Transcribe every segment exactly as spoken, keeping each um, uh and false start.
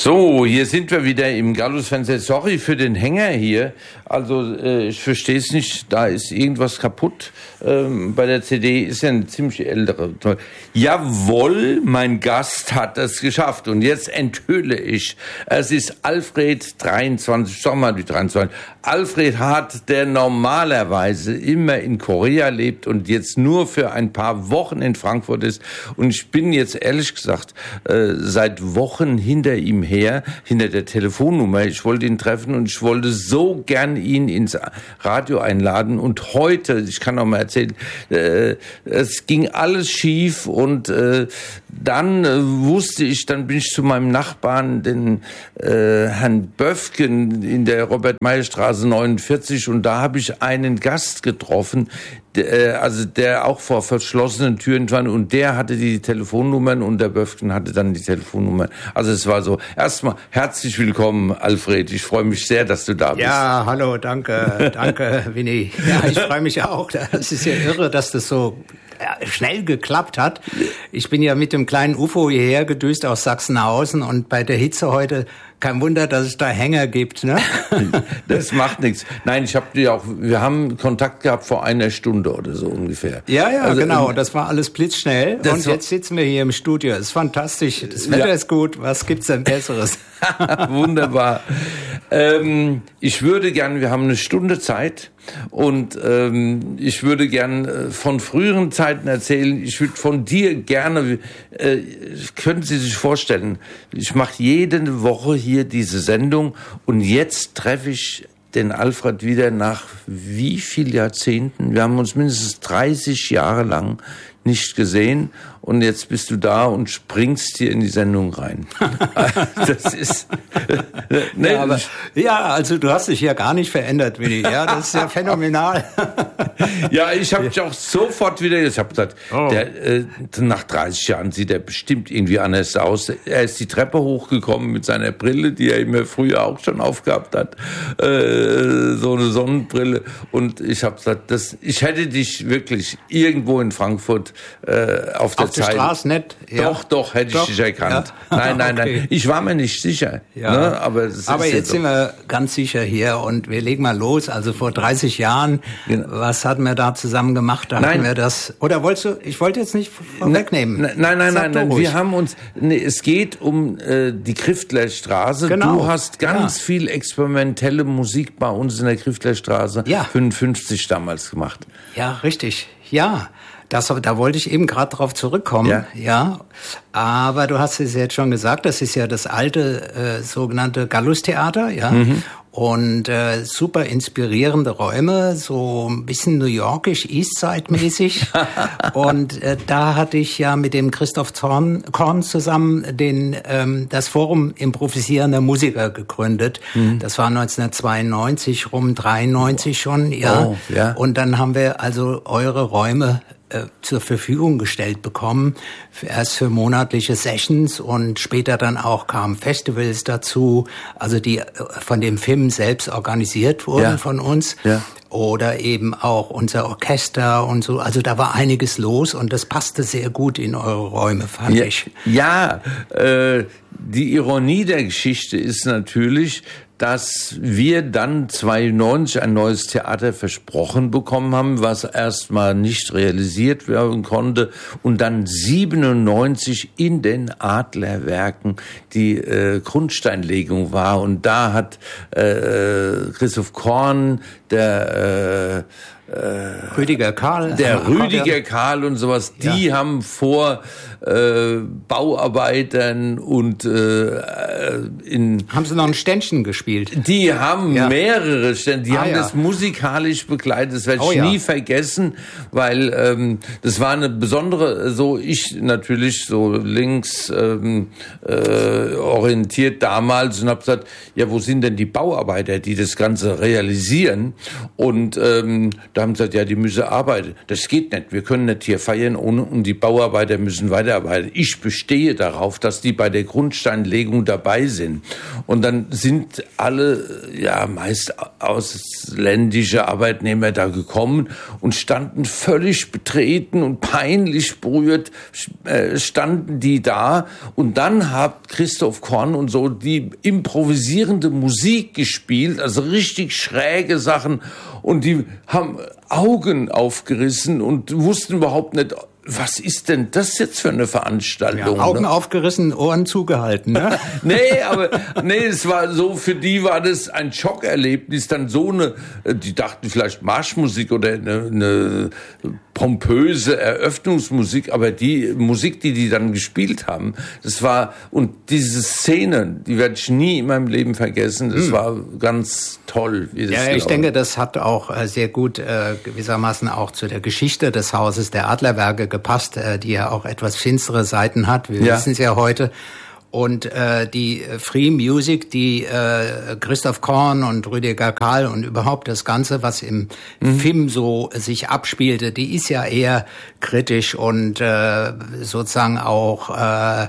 So, hier sind wir wieder im Gallus-Fenster. Sorry für den Hänger hier. Also äh, ich verstehe es nicht, da ist irgendwas kaputt. Ähm, bei der C D ist ja eine ziemlich ältere. Jawohl, mein Gast hat es geschafft. Und jetzt enthülle ich, es ist Alfred dreiundzwanzig, sag mal die dreiundzwanzig. Alfred Hart, der normalerweise immer in Korea lebt und jetzt nur für ein paar Wochen in Frankfurt ist. Und ich bin jetzt ehrlich gesagt äh, seit Wochen hinter ihm her, hinter der Telefonnummer. Ich wollte ihn treffen und ich wollte so gern ihn ins Radio einladen. Und heute, ich kann auch mal erzählen, äh, es ging alles schief und äh, dann äh, wusste ich, dann bin ich zu meinem Nachbarn, den äh, Herrn Böfken in der Robert-Meyer-Straße neunundvierzig, und da habe ich einen Gast getroffen, der, also der auch vor verschlossenen Türen war, und der hatte die Telefonnummern und der Böfken hatte dann die Telefonnummer. Also es war so. Erstmal herzlich willkommen, Alfred. Ich freue mich sehr, dass du da bist. Ja, hallo, danke, danke, Winnie. Ja, ich freue mich auch. Das ist ja irre, dass das so schnell geklappt hat. Ich bin ja mit dem kleinen U F O hierher gedüst aus Sachsenhausen, und bei der Hitze heute kein Wunder, dass es da Hänger gibt, ne? Das macht nichts. Nein, ich habe die auch, wir haben Kontakt gehabt vor einer Stunde oder so ungefähr. Ja, ja, also, genau. Ähm, das war alles blitzschnell. Und jetzt sitzen wir hier im Studio. Das ist fantastisch. Das Wetter ja. ist gut. Was gibt's denn Besseres? Wunderbar. Ähm, ich würde gern, wir haben eine Stunde Zeit, und ähm, ich würde gern von früheren Zeiten erzählen. Ich würde von dir gerne, äh, können Sie sich vorstellen, ich mache jede Woche hier diese Sendung, und jetzt treffe ich den Alfred wieder nach wie viel Jahrzehnten? Wir haben uns mindestens dreißig Jahre lang nicht gesehen, und jetzt bist du da und springst hier in die Sendung rein. Das ist ne, ja, aber, ja, also du hast dich ja gar nicht verändert, Willi. Ja, das ist ja phänomenal. Ja, ich habe dich auch sofort wieder. Ich habe gesagt, oh. der, äh, nach dreißig Jahren sieht er bestimmt irgendwie anders aus. Er ist die Treppe hochgekommen mit seiner Brille, die er immer früher auch schon aufgehabt hat, äh, so eine Sonnenbrille. Und ich habe gesagt, das, ich hätte dich wirklich irgendwo in Frankfurt äh, auf der Auf der Straße nicht? Ja. Doch, doch, hätte doch. ich dich erkannt. Ja. Nein, nein, okay. nein. Ich war mir nicht sicher. Ja. Ne? Aber, das Aber ist jetzt ja sind wir ganz sicher hier, und wir legen mal los. Also vor dreißig Jahren, genau. Was hatten wir da zusammen gemacht? Da nein. hatten wir das. Oder wolltest du, ich wollte jetzt nicht vorwegnehmen. Nein, nein, nein, nein, nein. Wir haben uns, nee, es geht um äh, die Kriftlerstraße. Genau. Du hast ganz ja. viel experimentelle Musik bei uns in der Kriftlerstraße ja. fünfundfünfzig damals gemacht. Ja, richtig. Ja. Das, da wollte ich eben gerade drauf zurückkommen, ja. ja. Aber du hast es jetzt schon gesagt, das ist ja das alte äh, sogenannte Gallus-Theater, ja. Mhm. Und äh, super inspirierende Räume, so ein bisschen New Yorkisch, Eastside-mäßig. Und äh, da hatte ich ja mit dem Christoph Zorn, Korn zusammen den ähm, das Forum improvisierender Musiker gegründet. Mhm. Das war neunzehnhundertzweiundneunzig, rum dreiundneunzig schon, ja. Oh, ja. Und dann haben wir also eure Räume zur Verfügung gestellt bekommen, erst für monatliche Sessions, und später dann auch kamen Festivals dazu, also die von dem Film selbst organisiert wurden ja. von uns. Ja. Oder eben auch unser Orchester und so. Also da war einiges los, und das passte sehr gut in eure Räume, fand ja, ich. Ja, äh, die Ironie der Geschichte ist natürlich, dass wir dann zweiundneunzig ein neues Theater versprochen bekommen haben, was erstmal nicht realisiert werden konnte, und dann siebenundneunzig in den Adlerwerken die äh, Grundsteinlegung war, und da hat äh, Christoph Korn, der äh, äh, Rüdiger Karl, der Rüdiger Karl und sowas, die ja. haben vor äh, Bauarbeitern und äh, in haben sie noch ein Ständchen gespielt? Die haben ja. mehrere Ständchen, die ah, haben ja. das musikalisch begleitet. Das werde ich oh, nie ja. vergessen, weil ähm, das war eine besondere, so ich natürlich so links ähm, äh, orientiert damals, und habe gesagt, ja, wo sind denn die Bauarbeiter, die das Ganze realisieren? Und ähm, da Wir haben gesagt, ja, die müssen arbeiten. Das geht nicht. Wir können nicht hier feiern ohne, und die Bauarbeiter müssen weiterarbeiten. Ich bestehe darauf, dass die bei der Grundsteinlegung dabei sind. Und dann sind alle, ja, meist ausländische Arbeitnehmer da gekommen und standen völlig betreten und peinlich berührt, äh, standen die da. Und dann hat Christoph Korn und so die improvisierende Musik gespielt, also richtig schräge Sachen. Und die haben Augen aufgerissen und wussten überhaupt nicht, was ist denn das jetzt für eine Veranstaltung? Ja, Augen ne? aufgerissen, Ohren zugehalten, ne? nee, aber, nee, es war so, für die war das ein Schockerlebnis, dann so eine, die dachten vielleicht Marschmusik oder eine, eine pompöse Eröffnungsmusik, aber die Musik, die die dann gespielt haben, das war, und diese Szene, die werde ich nie in meinem Leben vergessen, das hm. war ganz toll. Wie das ja, ich denke, das hat auch sehr gut äh, gewissermaßen auch zu der Geschichte des Hauses der Adlerwerke gepasst, äh, die ja auch etwas finstere Seiten hat. Wir ja. wissen es ja heute. Und äh, die Free Music, die äh, Christoph Korn und Rüdiger Kahl und überhaupt das Ganze, was im mhm. Film so sich abspielte, die ist ja eher kritisch und äh, sozusagen auch äh,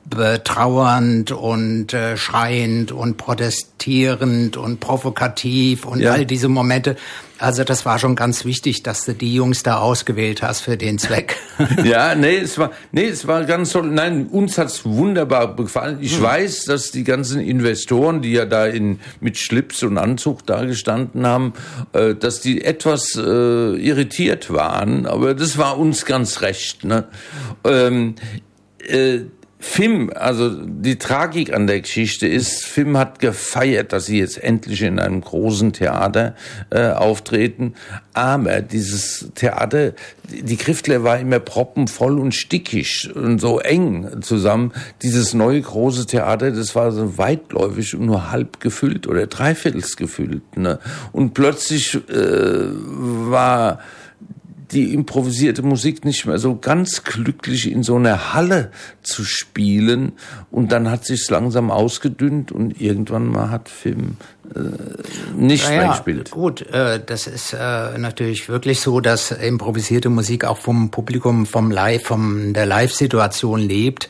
betrauernd und äh, schreiend und protestierend und provokativ und ja. all diese Momente. Also das war schon ganz wichtig, dass du die Jungs da ausgewählt hast für den Zweck. Ja, nee, es war, nee, es war ganz toll. Nein, uns hat's wunderbar gefallen. Ich hm. weiß, dass die ganzen Investoren, die ja da in, mit Schlips und Anzug da gestanden haben, äh, dass die etwas äh, irritiert waren. Aber das war uns ganz recht, ne? Ähm, äh, Film, also die Tragik an der Geschichte ist, Film hat gefeiert, dass sie jetzt endlich in einem großen Theater äh, auftreten. Aber dieses Theater, die Griftler war immer proppenvoll und stickig und so eng zusammen. Dieses neue große Theater, das war so weitläufig und nur halb gefüllt oder dreiviertels gefüllt. Ne? Und plötzlich äh, war die improvisierte Musik nicht mehr so ganz glücklich in so einer Halle zu spielen, und dann hat sich's langsam ausgedünnt und irgendwann mal hat Film äh, nicht naja, mehr gespielt. Gut, äh, das ist äh, natürlich wirklich so, dass improvisierte Musik auch vom Publikum, vom Live, von der Live-Situation lebt.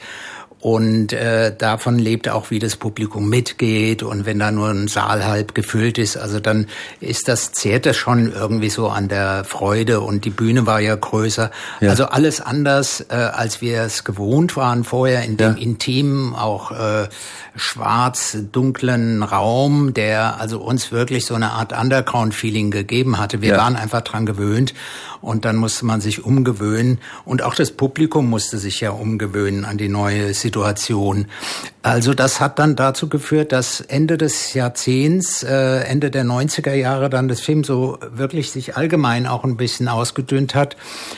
Und äh, davon lebt auch, wie das Publikum mitgeht, und wenn da nur ein Saal halb gefüllt ist, also dann ist das, zehrt das schon irgendwie so an der Freude, und die Bühne war ja größer. Ja. Also alles anders, äh, als wir es gewohnt waren vorher, in dem ja. intimen, auch äh, schwarz dunklen Raum, der also uns wirklich so eine Art Underground-Feeling gegeben hatte. Wir ja. waren einfach dran gewöhnt, und dann musste man sich umgewöhnen, und auch das Publikum musste sich ja umgewöhnen an die neue Situation. Also das hat dann dazu geführt, dass Ende des Jahrzehnts, äh, Ende der neunziger Jahre dann das Film so wirklich sich allgemein auch ein bisschen ausgedünnt hat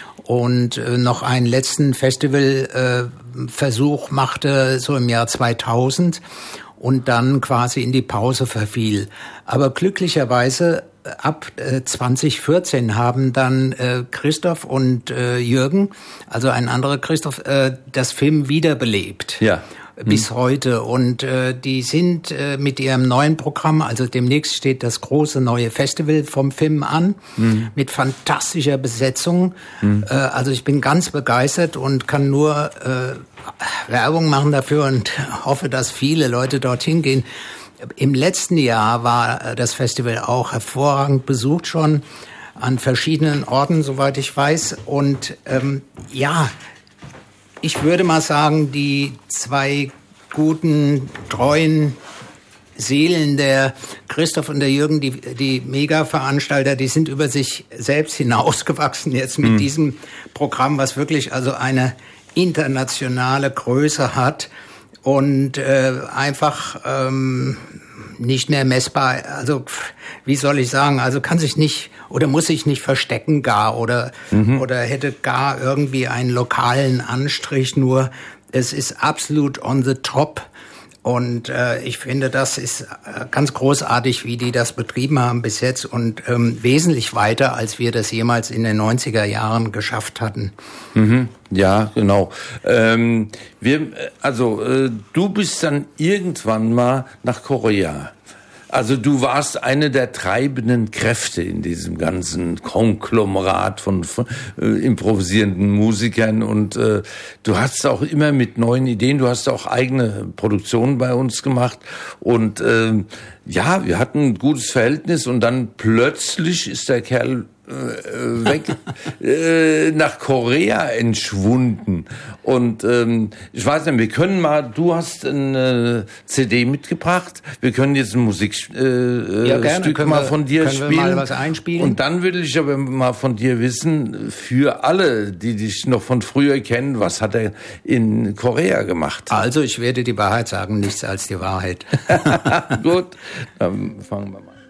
und äh, noch einen letzten Festivalversuch äh, machte, so im Jahr zweitausend, und dann quasi in die Pause verfiel. Aber glücklicherweise ab äh, zwanzig vierzehn haben dann äh, Christoph und äh, Jürgen, also ein anderer Christoph, äh, das Film wiederbelebt. Ja. Bis hm. heute. Und äh, die sind äh, mit ihrem neuen Programm, also demnächst steht das große neue Festival vom Film an, hm. mit fantastischer Besetzung. Hm. Äh, also ich bin ganz begeistert und kann nur äh, Werbung machen dafür und hoffe, dass viele Leute dorthin gehen. Im letzten Jahr war das Festival auch hervorragend besucht, schon an verschiedenen Orten, soweit ich weiß. Und ähm, ja, ich würde mal sagen, die zwei guten, treuen Seelen, der Christoph und der Jürgen, die, die Mega-Veranstalter, die sind über sich selbst hinausgewachsen jetzt mit mhm. diesem Programm, was wirklich also eine internationale Größe hat. Und äh, einfach ähm, nicht mehr messbar, also wie soll ich sagen, also kann sich nicht oder muss sich nicht verstecken gar oder mhm. oder hätte gar irgendwie einen lokalen Anstrich, nur es ist absolut on the top. Und äh, ich finde, das ist äh, ganz großartig, wie die das betrieben haben bis jetzt, und ähm, wesentlich weiter, als wir das jemals in den neunziger Jahren geschafft hatten. Mhm. Ja, genau. Ähm, wir, also äh, du bist dann irgendwann mal nach Korea. Also du warst eine der treibenden Kräfte in diesem ganzen Konglomerat von, von äh, improvisierenden Musikern und äh, du hast auch immer mit neuen Ideen, du hast auch eigene Produktionen bei uns gemacht und äh, ja, wir hatten ein gutes Verhältnis und dann plötzlich ist der Kerl äh, weg äh, nach Korea entschwunden und ähm, ich weiß nicht, wir können mal, du hast eine C D mitgebracht, wir können jetzt ein Musikstück äh, ja, gerne. Stück können mal wir, von dir können spielen wir mal was einspielen? Und dann will ich aber mal von dir wissen, für alle, die dich noch von früher kennen, was hat er in Korea gemacht? Also ich werde die Wahrheit sagen, nichts als die Wahrheit. Gut, dann fangen wir mal an.